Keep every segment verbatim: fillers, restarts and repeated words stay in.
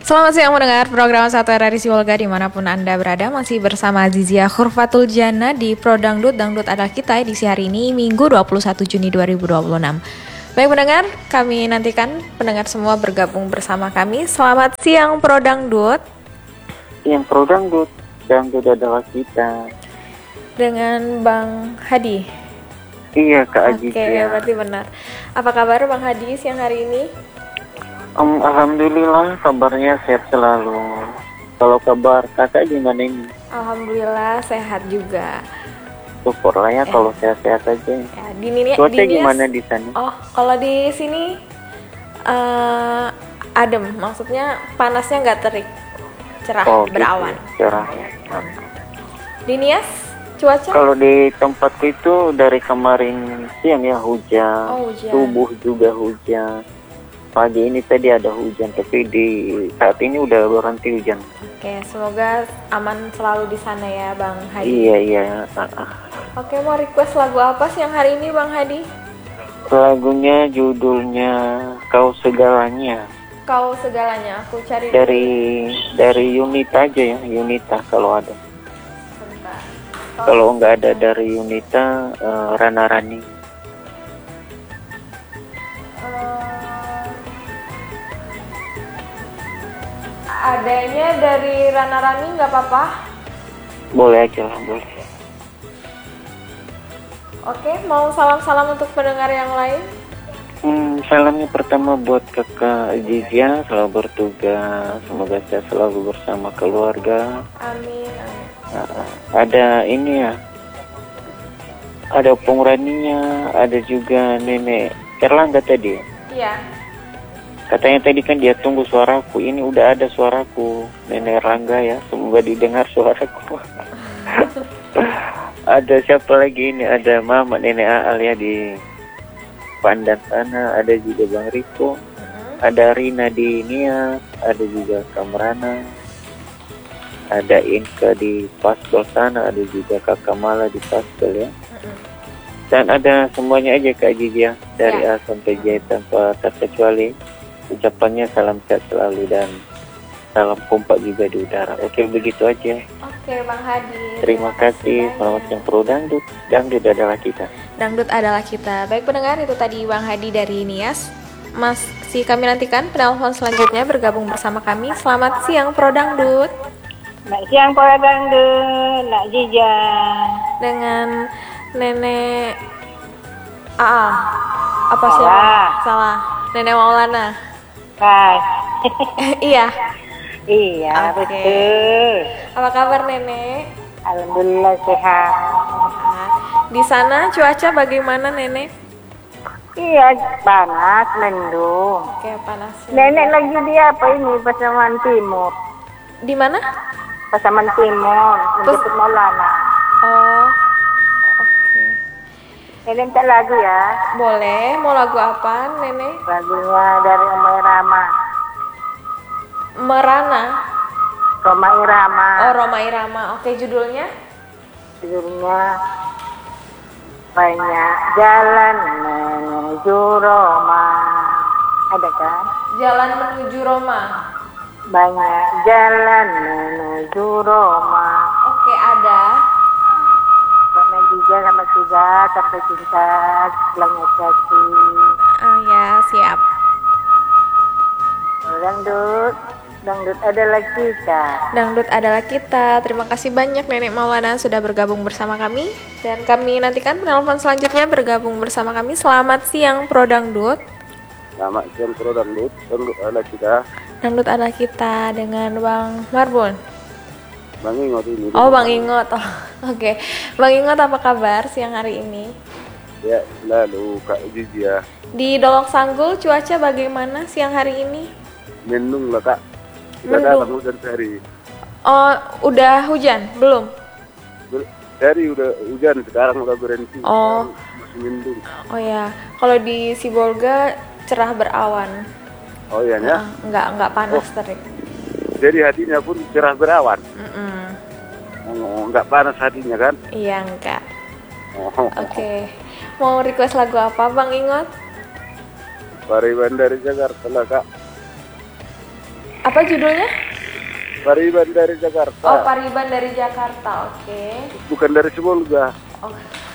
Selamat siang mendengar program Satu R R I Sibolga dimanapun Anda berada. Masih bersama Zizia Khurfatul Jana di Pro Dangdut. Dangdut adalah kita edisi hari ini Minggu dua puluh satu Juni dua ribu dua puluh enam. Baik pendengar, kami nantikan pendengar semua bergabung bersama kami. Selamat siang Pro Dangdut. Siang Pro Dangdut, Dangdut adalah kita. Dengan Bang Hadi. Iya Kak Aji. Oke, ya. Berarti benar. Apa kabar Bang Hadi siang hari ini? Um, Alhamdulillah kabarnya sehat selalu. Kalau kabar kakak gimana ini? Alhamdulillah sehat juga. Syukurlah ya eh. kalau sehat-sehat aja. Ya, di Nini, cuaca di gimana di sana? Oh, kalau di sini uh, adem, maksudnya panasnya nggak terik, cerah, oh, berawan. Gitu, cerah ya. Di Nias cuaca? Kalau di tempatku itu dari kemarin siang ya hujan, oh, hujan. Subuh juga hujan. Pagi ini tadi ada hujan, tapi di saat ini udah berhenti hujan. Oke, semoga aman selalu di sana ya Bang Hadi. Iya, iya. Oke, mau request lagu apa sih yang hari ini Bang Hadi? Lagunya judulnya Kau Segalanya. Kau Segalanya, aku cari dari dulu. Dari Yunita aja ya, Yunita kalau ada. Kalau nggak ada dari Yunita, uh, Rana Rani. Adanya dari Rana Rani nggak apa-apa? Boleh aja lah, boleh. Oke, mau salam-salam untuk pendengar yang lain? Hmm, salamnya pertama buat kakak Zizia, selalu bertugas, semoga saya selalu bersama keluarga. Amin, amin. Nah, ada ini ya, ada Opung Raninya, ada juga Nenek Erlangga tadi. Iya. Katanya tadi kan dia tunggu suaraku, ini udah ada suaraku, Nenek Rangga ya, semoga didengar suaraku. Ada siapa lagi ini, ada Mama Nenek Aal ya di Pandan sana, ada juga Bang Riko, uh-huh. Ada Rina di Nias, ada juga Kamrana, ada Inka di Pasbel sana, ada juga Kakak Mala di Pasbel ya. Uh-huh. Dan ada semuanya aja Kak Jiji ya, dari ya. A sampai J tanpa terkecuali. Ucapannya salam sehat selalu dan salam kompak juga di udara. Oke, begitu aja. Oke, Bang Hadi. Terima kasih. Selamat siang Pro Dangdut. Dangdut adalah kita. Dangdut adalah kita. Baik pendengar, itu tadi Bang Hadi dari Nias. Masih kami nantikan penelpon selanjutnya bergabung bersama kami. Selamat siang Pro Dangdut. Selamat siang Pro Dangdut, Nak Jija. Dengan Nenek Aa. Apa sih? Salah. Salah. Nenek Maulana. Hai. Iya. Iya, okay. Betul. Apa kabar Nenek? Alhamdulillah sehat. Di sana cuaca bagaimana Nenek? Iya, panas, mendung. Oke, panas. Nenek lagi di apa ini? Pasaman Timur. Di mana? Pasaman Timur, menjemput Maulana. Oh. Nenek minta lagu ya? Boleh, mau lagu apa Nenek? Lagunya dari Roma Irama. Merana? Roma Irama. Oh, Roma Irama. Oke, judulnya? Judulnya Banyak Jalan Menuju Roma. Ada kan? Jalan Menuju Roma. Banyak jalan menuju Roma. Oke, ada. Sama juga sama juga sampai cinta langit hati. Oh ya, siap. Dangdut, dangdut adalah kita. Dangdut adalah kita. Terima kasih banyak Nenek Maulana sudah bergabung bersama kami. Dan kami nantikan penelpon selanjutnya bergabung bersama kami. Selamat siang Pro Dangdut. Selamat siang Pro Dangdut. Dangdut adalah kita. Dangdut adalah kita dengan Bang Marbon. Bang Ingot ini. Oh, Bang Ingot. Oh, oke. Okay. Bang Ingot apa kabar siang hari ini? Ya, lalu Kak Jiji ya. Di Dolok Sanggul cuaca bagaimana siang hari ini? Mendung lah Kak. Mendung. Dalam hujan sehari. Oh, udah hujan? Belum? Sehari udah hujan, sekarang udah berhenti. Oh. Masih mendung. Oh ya, kalau di Sibolga cerah berawan. Oh iya ya? Nah, enggak, enggak panas oh. terik. Jadi hatinya pun cerah berawan. Mm-mm. Oh, enggak panas hatinya kan? Iya, enggak. Oh. Oke. Okay. Mau request lagu apa, Bang Ingot? Pariban dari Jakarta lah, Kak. Apa judulnya? Pariban dari Jakarta. Oh, Pariban dari Jakarta. Oke. Bukan dari Sibolga. Oh.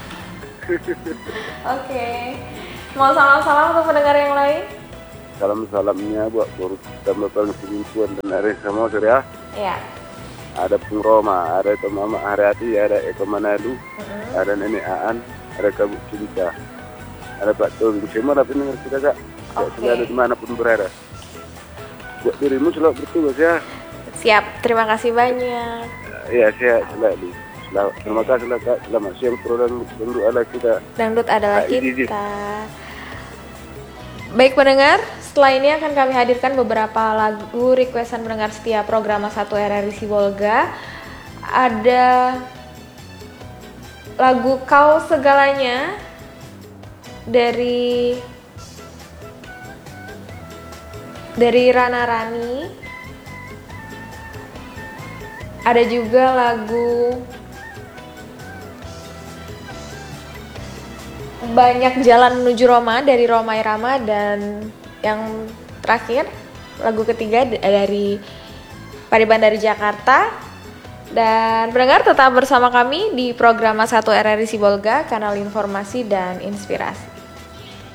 Oke. Mau salam-salam untuk pendengar yang lain? Salam-salamnya buat Boru tambah Pengsimpuan dan Ari semua ya. Iya. Ada Pung Roma, ada itu Mama Haryati, ada Eko Manadu, Mm-hmm. ada Nenek Aan, ada Kabuk Cinta, ada Pak Tobing. Semua dapat dengar kita kak. Oke. Selalu dimanapun berada. Buat dirimu selalu bertugas ya. Siap, terima kasih banyak. Iya, saya selalu. Selamat, terima kasih lah kak. Selamat siang program dangdut ala kita. Dangdut adalah Kak Izi. kita. Baik pendengar, setelah ini akan kami hadirkan beberapa lagu requestan pendengar setia program satu R R I Sibolga. Ada lagu Kau Segalanya dari dari Rana Rani. Ada juga lagu Banyak Jalan Menuju Roma dari Roma Irama, dan yang terakhir lagu ketiga dari Pariban dari Jakarta. Dan pendengar tetap bersama kami di program satu R R I Sibolga, kanal informasi dan inspirasi.